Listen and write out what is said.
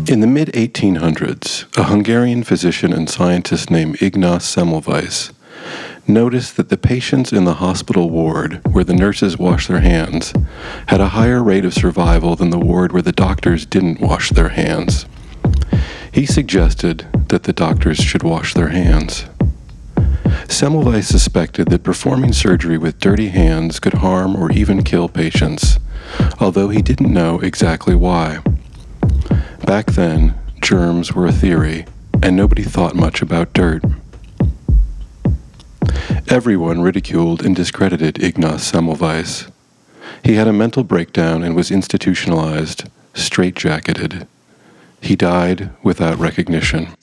In the mid-1800s, a Hungarian physician and scientist named Ignaz Semmelweis noticed that the patients in the hospital ward where the nurses wash their hands had a higher rate of survival than the ward where the doctors didn't wash their hands. He suggested that the doctors should wash their hands. Semmelweis suspected that performing surgery with dirty hands could harm or even kill patients, although he didn't know exactly why. Back then, germs were a theory, and nobody thought much about dirt. Everyone ridiculed and discredited Ignaz Semmelweis. He had a mental breakdown and was institutionalized, straitjacketed. He died without recognition.